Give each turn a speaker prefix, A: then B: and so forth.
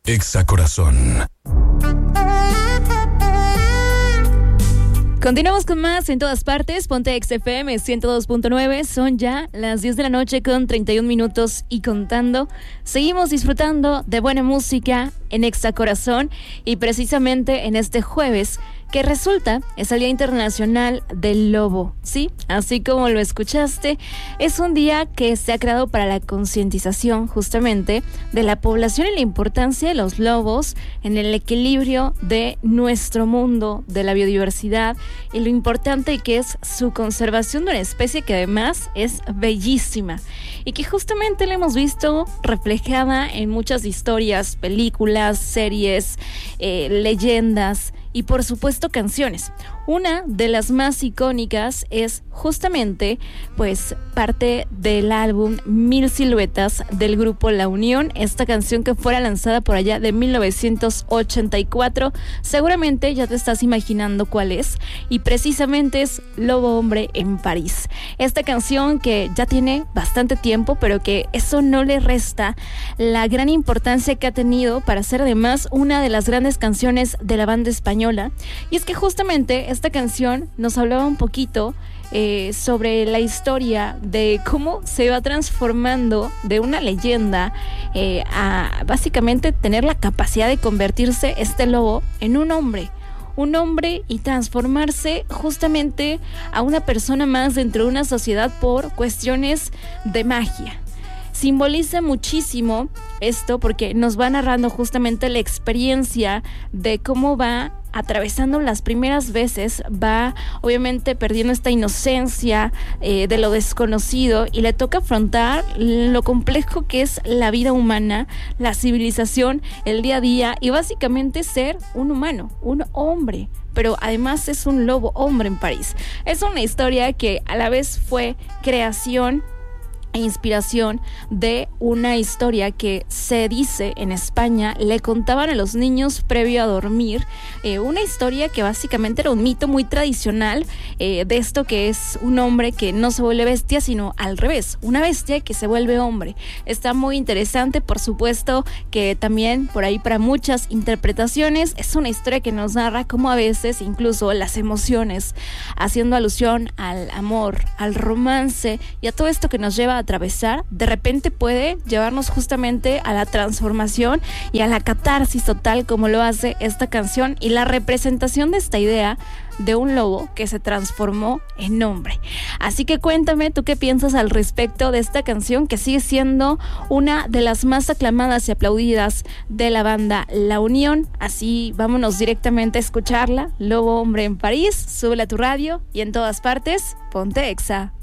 A: Exa Corazón.
B: Continuamos con más en todas partes. Ponte XFM 102.9. Son ya las 10 de la noche con 31 minutos y contando. Seguimos disfrutando de buena música en Exa Corazón y precisamente en este jueves, que resulta es el Día Internacional del Lobo, ¿sí? Así como lo escuchaste, es un día que se ha creado para la concientización justamente de la población y la importancia de los lobos en el equilibrio de nuestro mundo, de la biodiversidad y lo importante que es su conservación de una especie que además es bellísima y que justamente la hemos visto reflejada en muchas historias, películas, series, leyendas y por supuesto canciones. Una de las más icónicas es justamente pues parte del álbum Mil Siluetas del grupo La Unión, esta canción que fuera lanzada por allá de 1984. Seguramente ya te estás imaginando cuál es, y precisamente es Lobo Hombre en París. Esta canción que ya tiene bastante tiempo, pero que eso no le resta la gran importancia que ha tenido para ser además una de las grandes canciones de la banda española. Y es que justamente esta canción nos hablaba un poquito sobre la historia de cómo se va transformando de una leyenda a básicamente tener la capacidad de convertirse este lobo en un hombre y transformarse justamente a una persona más dentro de una sociedad por cuestiones de magia. Simboliza muchísimo esto porque nos va narrando justamente la experiencia de cómo va atravesando las primeras veces, va obviamente perdiendo esta inocencia de lo desconocido y le toca afrontar lo complejo que es la vida humana, la civilización, el día a día y básicamente ser un humano, un hombre. Pero además es un lobo hombre en París. Es una historia que a la vez fue creación e inspiración de una historia que se dice en España le contaban a los niños previo a dormir, una historia que básicamente era un mito muy tradicional de esto que es un hombre que no se vuelve bestia, sino al revés, una bestia que se vuelve hombre. Está muy interesante, por supuesto que también por ahí para muchas interpretaciones es una historia que nos narra cómo a veces incluso las emociones, haciendo alusión al amor, al romance y a todo esto que nos lleva a atravesar, de repente puede llevarnos justamente a la transformación y a la catarsis total, como lo hace esta canción y la representación de esta idea de un lobo que se transformó en hombre. Así que cuéntame tú qué piensas al respecto de esta canción que sigue siendo una de las más aclamadas y aplaudidas de la banda La Unión. Así vámonos directamente a escucharla. Lobo Hombre en París, súbela a tu radio y en todas partes, ponte Exa.